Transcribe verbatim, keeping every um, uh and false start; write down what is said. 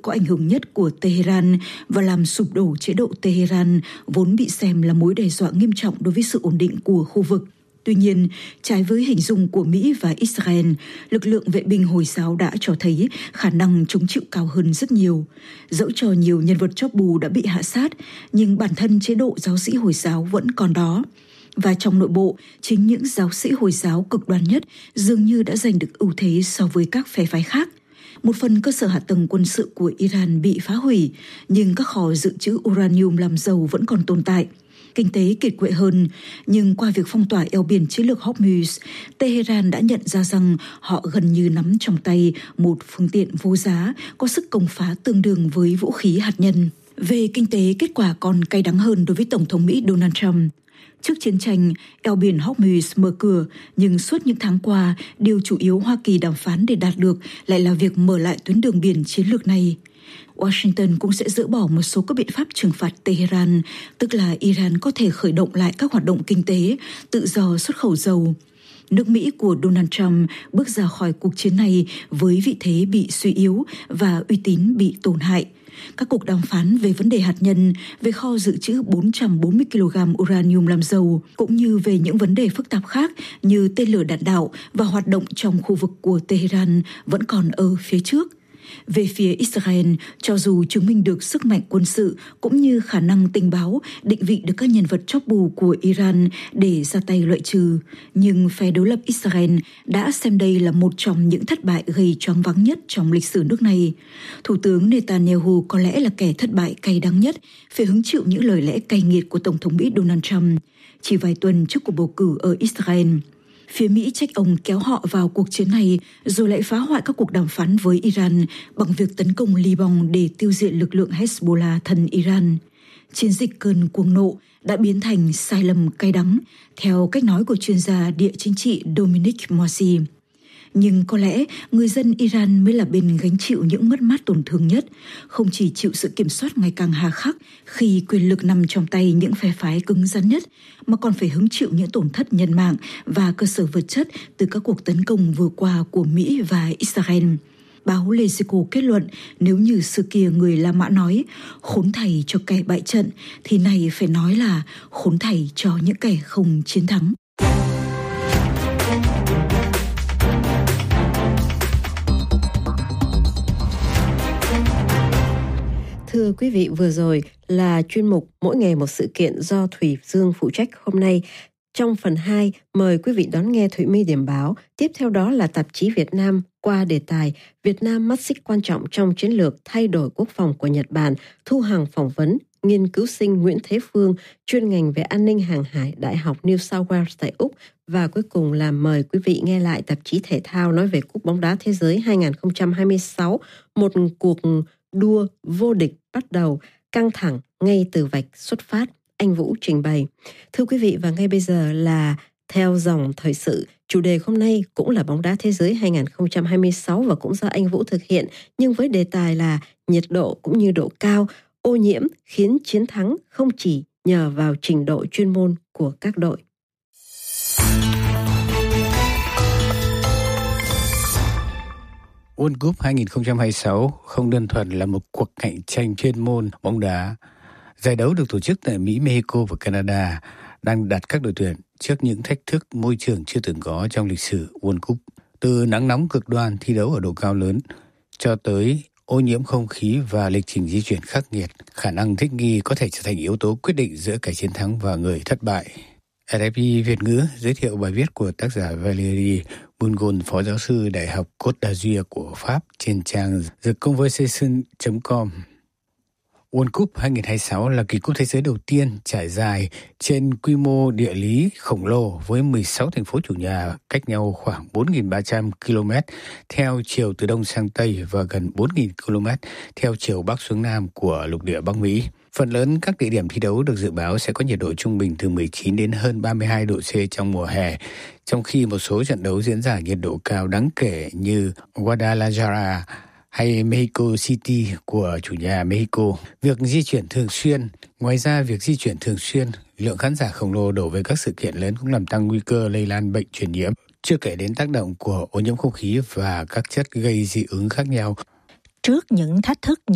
có ảnh hưởng nhất của Tehran và làm sụp đổ chế độ Tehran, vốn bị xem là mối đe dọa nghiêm trọng đối với sự ổn định của khu vực. Tuy nhiên, trái với hình dung của Mỹ và Israel, lực lượng vệ binh Hồi giáo đã cho thấy khả năng chống chịu cao hơn rất nhiều. Dẫu cho nhiều nhân vật chóp bù đã bị hạ sát, nhưng bản thân chế độ giáo sĩ Hồi giáo vẫn còn đó. Và trong nội bộ, chính những giáo sĩ Hồi giáo cực đoan nhất dường như đã giành được ưu thế so với các phe phái khác. Một phần cơ sở hạ tầng quân sự của Iran bị phá hủy, nhưng các kho dự trữ uranium làm dầu vẫn còn tồn tại. Kinh tế kiệt quệ hơn, nhưng qua việc phong tỏa eo biển chiến lược Hormuz, Tehran đã nhận ra rằng họ gần như nắm trong tay một phương tiện vô giá có sức công phá tương đương với vũ khí hạt nhân. Về kinh tế, kết quả còn cay đắng hơn đối với Tổng thống Mỹ Donald Trump. Trước chiến tranh, eo biển Hormuz mở cửa, nhưng suốt những tháng qua, điều chủ yếu Hoa Kỳ đàm phán để đạt được lại là việc mở lại tuyến đường biển chiến lược này. Washington cũng sẽ dỡ bỏ một số các biện pháp trừng phạt Tehran, tức là Iran có thể khởi động lại các hoạt động kinh tế, tự do xuất khẩu dầu. Nước Mỹ của Donald Trump bước ra khỏi cuộc chiến này với vị thế bị suy yếu và uy tín bị tổn hại. Các cuộc đàm phán về vấn đề hạt nhân, về kho dự trữ bốn trăm bốn mươi ki lô gam uranium làm dầu, cũng như về những vấn đề phức tạp khác như tên lửa đạn đạo và hoạt động trong khu vực của Tehran vẫn còn ở phía trước. Về phía Israel, cho dù chứng minh được sức mạnh quân sự cũng như khả năng tình báo định vị được các nhân vật chóp bù của Iran để ra tay loại trừ, nhưng phe đối lập Israel đã xem đây là một trong những thất bại gây choáng váng nhất trong lịch sử nước này. Thủ tướng Netanyahu có lẽ là kẻ thất bại cay đắng nhất, phải hứng chịu những lời lẽ cay nghiệt của Tổng thống Mỹ Donald Trump chỉ vài tuần trước cuộc bầu cử ở Israel. Phía Mỹ trách ông kéo họ vào cuộc chiến này rồi lại phá hoại các cuộc đàm phán với Iran bằng việc tấn công Liban để tiêu diệt lực lượng Hezbollah thân Iran. Chiến dịch cơn cuồng nộ đã biến thành sai lầm cay đắng, theo cách nói của chuyên gia địa chính trị Dominic Moisi. Nhưng có lẽ người dân Iran mới là bên gánh chịu những mất mát tổn thương nhất, không chỉ chịu sự kiểm soát ngày càng hà khắc khi quyền lực nằm trong tay những phe phái cứng rắn nhất, mà còn phải hứng chịu những tổn thất nhân mạng và cơ sở vật chất từ các cuộc tấn công vừa qua của Mỹ và Israel. Báo Lezico kết luận, nếu như xưa kia người La Mã nói khốn thảy cho kẻ bại trận, thì này phải nói là khốn thảy cho những kẻ không chiến thắng. Thưa quý vị, vừa rồi là chuyên mục Mỗi ngày một sự kiện do Thủy Dương phụ trách hôm nay. Trong phần hai, mời quý vị đón nghe Thủy My điểm báo. Tiếp theo đó là tạp chí Việt Nam qua đề tài Việt Nam mắt xích quan trọng trong chiến lược thay đổi quốc phòng của Nhật Bản. Thu Hằng phỏng vấn nghiên cứu sinh Nguyễn Thế Phương, chuyên ngành về an ninh hàng hải, Đại học New South Wales tại Úc. Và cuối cùng là mời quý vị nghe lại tạp chí thể thao nói về Cúp bóng đá thế giới hai không hai sáu, một cuộc đua vô địch bắt đầu, căng thẳng ngay từ vạch xuất phát. Anh Vũ trình bày. Thưa quý vị, và ngay bây giờ là theo dòng thời sự. Chủ đề hôm nay cũng là bóng đá thế giới hai không hai sáu và cũng do anh Vũ thực hiện, nhưng với đề tài là nhiệt độ cũng như độ cao, ô nhiễm khiến chiến thắng không chỉ nhờ vào trình độ chuyên môn của các đội. World Cup hai không hai sáu không đơn thuần là một cuộc cạnh tranh chuyên môn bóng đá. Giải đấu được tổ chức tại Mỹ, Mexico và Canada đang đặt các đội tuyển trước những thách thức môi trường chưa từng có trong lịch sử World Cup. Từ nắng nóng cực đoan thi đấu ở độ cao lớn cho tới ô nhiễm không khí và lịch trình di chuyển khắc nghiệt, khả năng thích nghi có thể trở thành yếu tố quyết định giữa kẻ chiến thắng và người thất bại. rờ ép i Việt ngữ giới thiệu bài viết của tác giả Valérie Bungon, phó giáo sư Đại học Côte d'Azur của Pháp trên trang the conversation chấm com. World Cup hai không hai sáu là kỳ cúp thế giới đầu tiên trải dài trên quy mô địa lý khổng lồ với mười sáu thành phố chủ nhà cách nhau khoảng bốn nghìn ba trăm ki lô mét theo chiều từ đông sang tây và gần bốn nghìn ki lô mét theo chiều bắc xuống nam của lục địa Bắc Mỹ. Phần lớn các địa điểm thi đấu được dự báo sẽ có nhiệt độ trung bình từ mười chín đến hơn ba mươi hai độ C trong mùa hè, trong khi một số trận đấu diễn ra nhiệt độ cao đáng kể như Guadalajara hay Mexico City của chủ nhà Mexico. Việc di chuyển thường xuyên, ngoài ra việc di chuyển thường xuyên, lượng khán giả khổng lồ đổ về các sự kiện lớn cũng làm tăng nguy cơ lây lan bệnh truyền nhiễm, chưa kể đến tác động của ô nhiễm không khí và các chất gây dị ứng khác nhau. Trước những thách thức